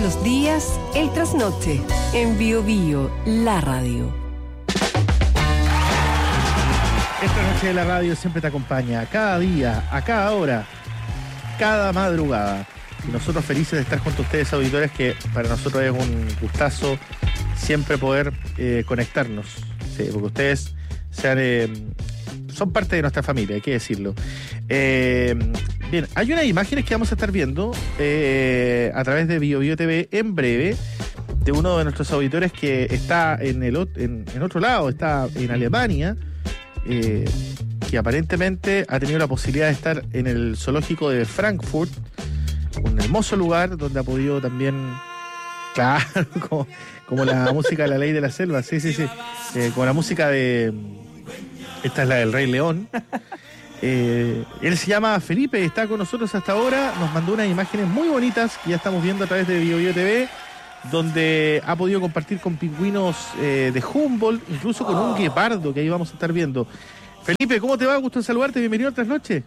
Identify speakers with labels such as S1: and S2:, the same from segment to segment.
S1: los días, el trasnoche, en Bio Bio, la radio.
S2: Esta noche de la radio siempre te acompaña, cada día, a cada hora, cada madrugada. Y nosotros felices de estar junto a ustedes, auditores, que para nosotros es un gustazo siempre poder conectarnos. Sí, porque ustedes son parte de nuestra familia, hay que decirlo. Bien, hay unas imágenes que vamos a estar viendo a través de Bio Bio TV en breve, de uno de nuestros auditores que está en otro lado, está en Alemania, que aparentemente ha tenido la posibilidad de estar en el zoológico de Frankfurt, un hermoso lugar donde ha podido también, claro, como la música de La Ley de la Selva, sí, como la música de, esta es la del Rey León. Él se llama Felipe, está con nosotros hasta ahora, nos mandó unas imágenes muy bonitas que ya estamos viendo a través de Bio Bio TV, donde ha podido compartir con pingüinos de Humboldt, incluso con un guepardo que ahí vamos a estar viendo. Felipe, ¿cómo te va? Gusto en saludarte, bienvenido a Trasnoche.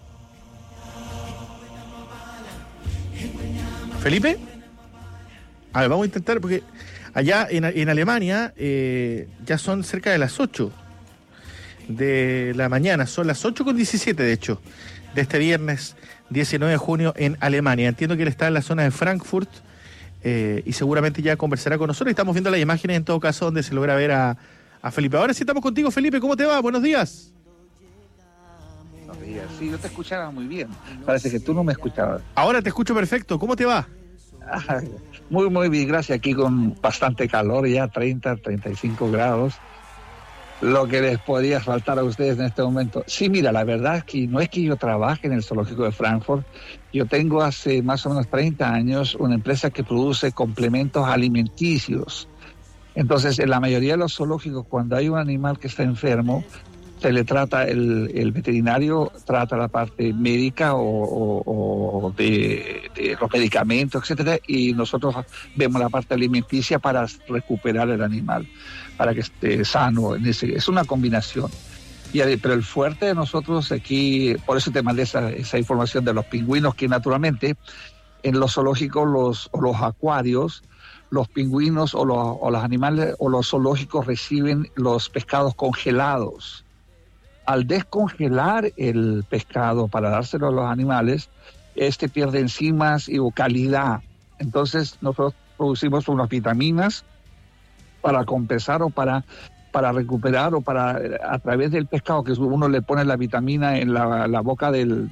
S2: ¿Felipe? A ver, vamos a intentar, porque allá en Alemania ya son cerca de las 8 de la mañana, son las 8:17 de hecho, de este viernes 19 de junio en Alemania. Entiendo que él está en la zona de Frankfurt y seguramente ya conversará con nosotros. Estamos viendo las imágenes en todo caso donde se logra ver a Felipe. Ahora sí estamos contigo, Felipe, ¿cómo te va? Buenos días.
S3: Buenos días, sí, yo te escuchaba muy bien. Parece que tú no me escuchabas.
S2: Ahora te escucho perfecto, ¿cómo te va?
S3: Muy bien, gracias. Aquí con bastante calor, ya 35 grados. Lo que les podría faltar a ustedes en este momento. Sí, mira, la verdad es que no es que yo trabaje en el zoológico de Frankfurt. Yo tengo hace más o menos 30 años una empresa que produce complementos alimenticios. Entonces, en la mayoría de los zoológicos, cuando hay un animal que está enfermo, se le trata, el veterinario trata la parte médica o de los medicamentos, etcétera, y nosotros vemos la parte alimenticia para recuperar el animal, para que esté sano. Es una combinación. Pero el fuerte de nosotros aquí, por eso te mandé esa información de los pingüinos, que naturalmente en los zoológicos o los acuarios, los pingüinos o los animales o los zoológicos reciben los pescados congelados. Al descongelar el pescado para dárselo a los animales, pierde enzimas y calidad. Entonces nosotros producimos unas vitaminas para compensar o para recuperar o para a través del pescado, que uno le pone la vitamina en la boca del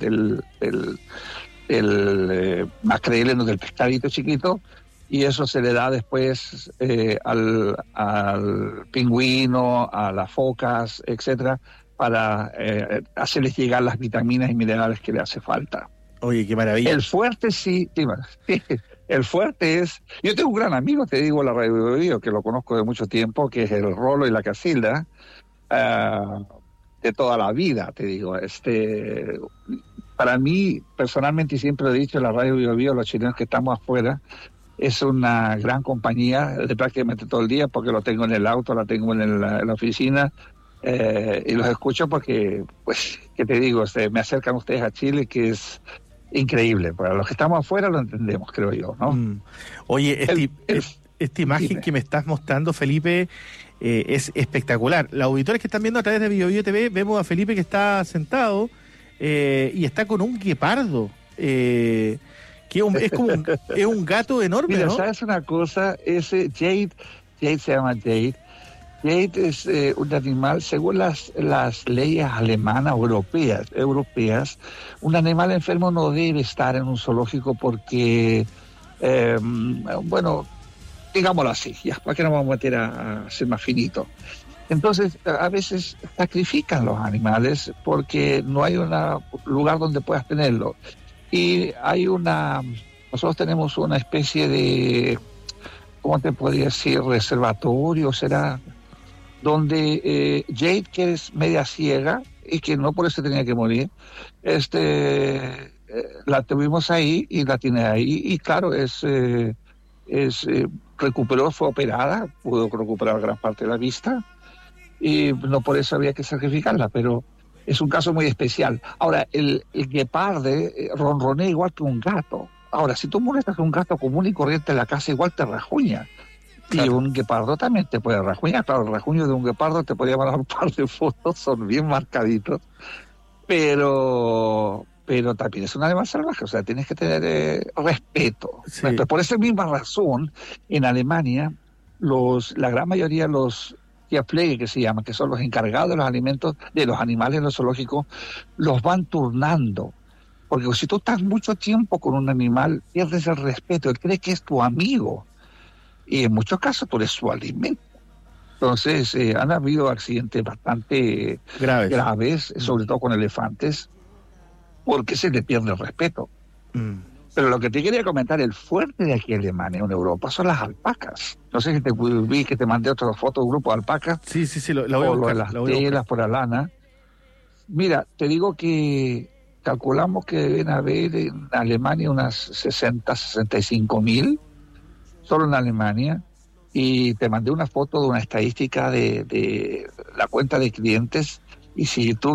S3: macreleno, del pescadito chiquito, y eso se le da después al pingüino, a las focas, etcétera, para hacerles llegar las vitaminas y minerales que le hace falta.
S2: Oye, qué maravilla.
S3: El fuerte sí, el fuerte es... Yo tengo un gran amigo, te digo, la Radio Bio, que lo conozco de mucho tiempo, que es el Rolo y la Casilda, de toda la vida, te digo. Para mí, personalmente, y siempre lo he dicho, la Radio Bio Bio, los chilenos que estamos afuera, es una gran compañía de prácticamente todo el día, porque lo tengo en el auto, la tengo en la oficina, y los escucho porque, pues, ¿qué te digo? Me acercan ustedes a Chile, que es increíble. Para los que estamos afuera lo entendemos, creo yo, ¿no?
S2: Oye, esta imagen que me estás mostrando, Felipe, es espectacular. Los auditores que están viendo a través de Bio Bio TV, vemos a Felipe que está sentado y está con un guepardo. Que es un gato enorme.
S3: Mira,
S2: ¿no?
S3: ¿sabes una cosa? Ese Jade se llama Jade. Jade es un animal, según las leyes alemanas o europeas, un animal enfermo no debe estar en un zoológico porque, bueno, digámoslo así, ya, ¿para qué nos vamos a meter a ser más finito? Entonces, a veces sacrifican los animales porque no hay un lugar donde puedas tenerlo. Y nosotros tenemos una especie de, ¿cómo te podría decir? Reservatorio, será, donde Jade, que es media ciega y que no por eso tenía que morir, la tuvimos ahí y la tiene ahí, y claro, recuperó, fue operada, pudo recuperar gran parte de la vista, y no por eso había que sacrificarla, pero es un caso muy especial. Ahora, el guepardo ronronea igual que un gato. Ahora, si tú molestas a un gato común y corriente en la casa, igual te rajuña.
S2: Claro.
S3: Y un guepardo también te puede rajuñar. Claro, el rajuño de un guepardo te podría mandar un par de fotos, son bien marcaditos. Pero también es un animal salvaje, o sea, tienes que tener respeto.
S2: Sí.
S3: Por esa misma razón, en Alemania, la gran mayoría de los Tierpflege, que se llaman, que son los encargados de los alimentos, de los animales en los zoológicos, los van turnando. Porque si tú estás mucho tiempo con un animal, pierdes el respeto, él cree que es tu amigo. Y en muchos casos tú eres su alimento. Entonces, han habido accidentes bastante graves, sobre todo con elefantes, porque se le pierde el respeto. Pero lo que te quería comentar, el fuerte de aquí en Alemania, en Europa, son las alpacas. No sé si te vi que te mandé otra foto de un grupo de alpacas.
S2: Sí, la voy a buscar.
S3: Por las telas, por la lana. Mira, te digo que calculamos que deben haber en Alemania unas 65.000, solo en Alemania. Y te mandé una foto de una estadística de la cuenta de clientes. Y si tú